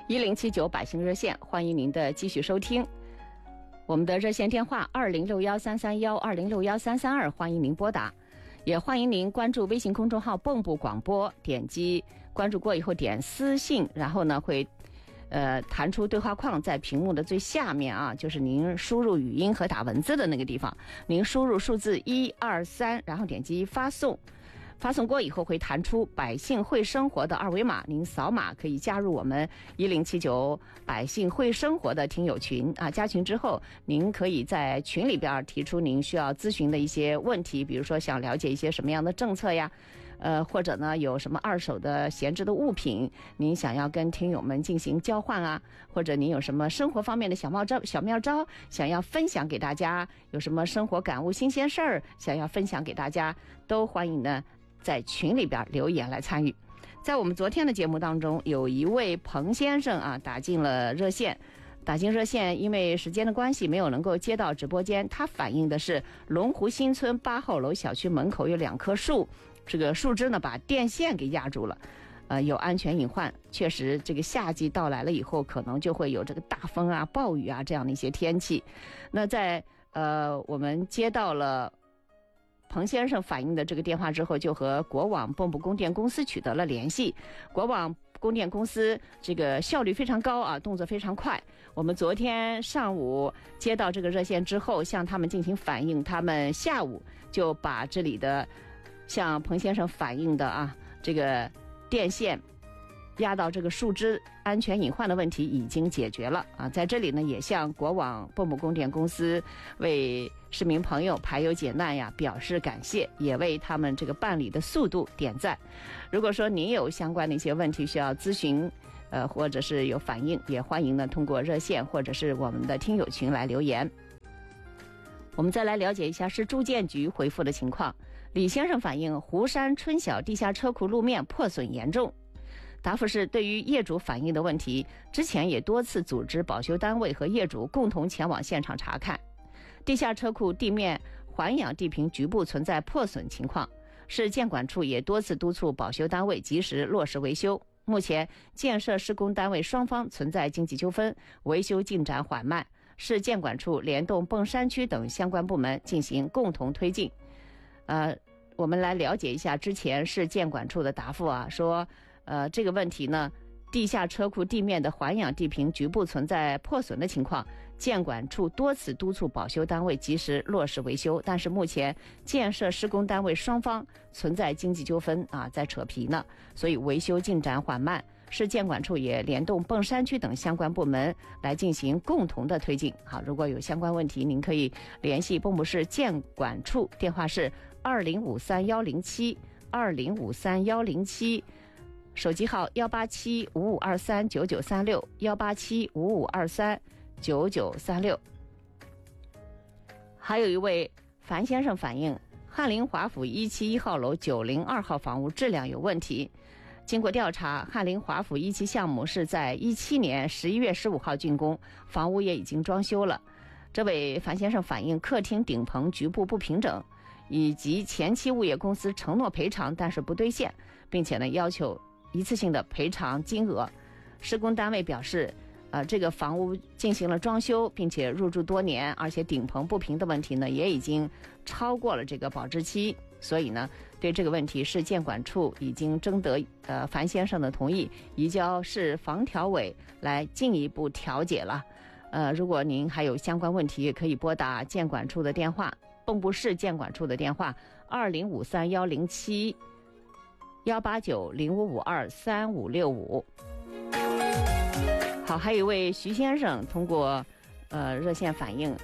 1079百姓热线，欢迎您的继续收听。我们的热线电话20613312061332，欢迎您拨打，也欢迎您关注微信公众号蚌埠广播，点击关注过以后点私信，然后呢会弹出对话框，在屏幕的最下面啊，就是您输入语音和打文字的那个地方，您输入数字123，然后点击发送。发送过以后会弹出百姓会生活的二维码，您扫码可以加入我们1079百姓会生活的听友群啊。加群之后，您可以在群里边提出您需要咨询的一些问题，比如说想了解一些什么样的政策呀，或者呢有什么二手的闲置的物品，您想要跟听友们进行交换啊，或者您有什么生活方面的小妙招想要分享给大家，有什么生活感悟新鲜事儿想要分享给大家，都欢迎呢在群里边留言来参与。在我们昨天的节目当中，有一位彭先生啊打进热线，因为时间的关系没有能够接到直播间。他反映的是龙湖新村8号楼小区门口有2棵树，这个树枝呢把电线给压住了，有安全隐患。确实这个夏季到来了以后，可能就会有这个大风啊暴雨啊这样的一些天气。那在我们接到了彭先生反映的这个电话之后，就和国网蚌埠供电公司取得了联系。国网供电公司这个效率非常高啊，动作非常快。我们昨天上午接到这个热线之后，向他们进行反映，他们下午就把这里的向彭先生反映的这个电线压到这个树枝安全隐患的问题已经解决了啊。在这里呢，也向国网蚌埠供电公司为市民朋友排忧解难呀表示感谢，也为他们这个办理的速度点赞。如果说您有相关的一些问题需要咨询，或者是有反映，也欢迎呢通过热线或者是我们的听友群来留言。我们再来了解一下市住建局回复的情况。李先生反映湖山春晓地下车库路面破损严重。答复是，对于业主反映的问题，之前也多次组织保修单位和业主共同前往现场查看。地下车库地面环氧地坪局部存在破损情况，市建管处也多次督促保修单位及时落实维修。目前建设施工单位双方存在经济纠纷，维修进展缓慢，市建管处联动砀山区等相关部门进行共同推进。我们来了解一下之前市建管处的答复啊，说这个问题呢，地下车库地面的环氧地坪局部存在破损的情况，建管处多次督促保修单位及时落实维修，但是目前建设施工单位双方存在经济纠纷啊，在扯皮呢，所以维修进展缓慢。市建管处也联动砀山区等相关部门来进行共同的推进。好，如果有相关问题，您可以联系蚌埠市建管处，电话是2053-107，2053-107。手机号187-5523-9936，187-5523-9936。还有一位樊先生反映，翰林华府171号楼902号房屋质量有问题。经过调查，翰林华府17项目是在17年11月15号竣工，房屋也已经装修了。这位樊先生反映，客厅顶棚局部不平整，以及前期物业公司承诺赔偿但是不兑现，并且呢要求一次性的赔偿金额。施工单位表示，这个房屋进行了装修，并且入住多年，而且顶棚不平的问题呢也已经超过了这个保质期，所以呢对这个问题，市建管处已经征得樊先生的同意，移交市房调委来进一步调解了。如果您还有相关问题，可以拨打建管处的电话，蚌埠市建管处的电话2053-107，189-0552-3565。好，还有一位徐先生通过热线反映，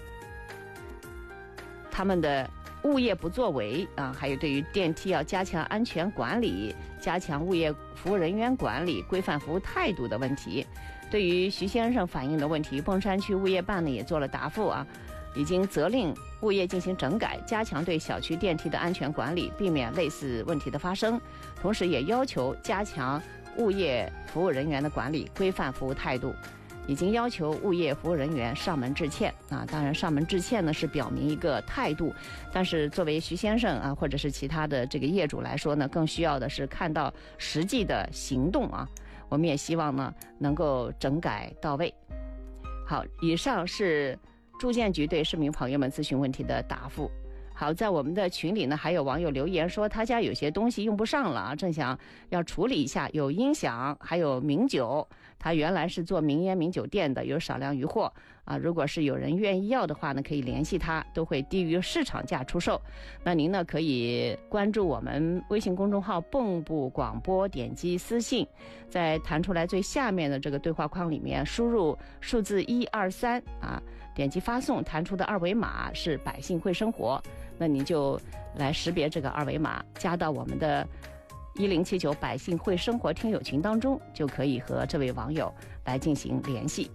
他们的物业不作为啊，还有对于电梯要加强安全管理，加强物业服务人员管理，规范服务态度的问题。对于徐先生反映的问题，砀山区物业办呢也做了答复啊，已经责令物业进行整改，加强对小区电梯的安全管理，避免类似问题的发生。同时也要求加强物业服务人员的管理，规范服务态度。已经要求物业服务人员上门致歉啊，当然上门致歉呢是表明一个态度，但是作为徐先生啊，或者是其他的这个业主来说呢，更需要的是看到实际的行动啊。 我们也希望呢能够整改到位。好，以上是住建局对市民朋友们咨询问题的答复。好，在我们的群里呢，还有网友留言说他家有些东西用不上了，正想要处理一下，有音响，还有名酒。他原来是做名烟名酒店的，有少量余货啊。如果是有人愿意要的话呢，可以联系他，都会低于市场价出售。那您呢可以关注我们微信公众号蚌埠广播，点击私信，在弹出来最下面的这个对话框里面输入数字123啊，点击发送，弹出的二维码是百姓会生活，那你就来识别这个二维码，加到我们的1079百姓会生活听友群当中，就可以和这位网友来进行联系。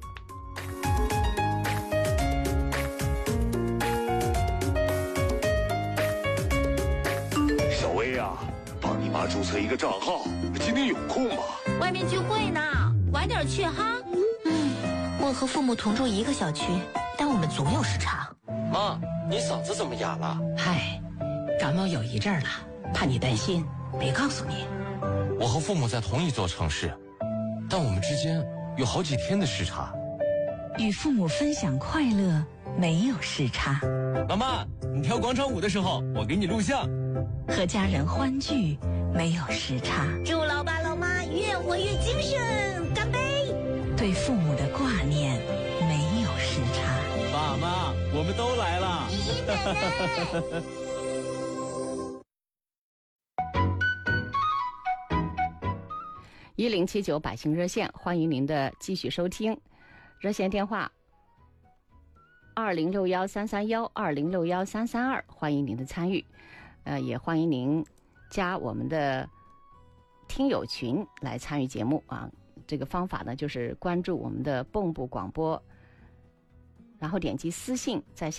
小薇啊，帮你妈注册一个账号，今天有空吗？ 外面聚会呢，晚点去哈。 我和父母同住一个小区，但我们总有时差。 妈，你嗓子怎么哑了？ 嗨，感冒有一阵儿了，怕你担心，没告诉你。 我和父母在同一座城市，但我们之间有好几天的时差。 与父母分享快乐，没有时差。 妈妈，你跳广场舞的时候，我给你录像。 和家人欢聚，没有时差。 祝老爸老妈越活越精神，干杯！ 对父母的挂念，没有时差。 爸妈，我们都来了。 姨奶奶。 1079百姓热线，欢迎您的继续收听。热线电话20613312061332，欢迎您的参与。也欢迎您加我们的听友群来参与节目啊。这个方法呢，就是关注我们的蚌埠广播，然后点击私信，在